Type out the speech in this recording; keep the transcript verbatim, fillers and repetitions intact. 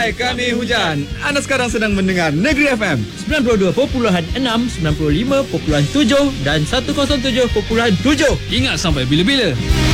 Hai, kami Hujan. Anda sekarang sedang mendengar Negeri F M sembilan puluh dua perpuluhan enam, sembilan puluh lima perpuluhan tujuh dan seratus tujuh perpuluhan tujuh. Ingat sampai bila-bila.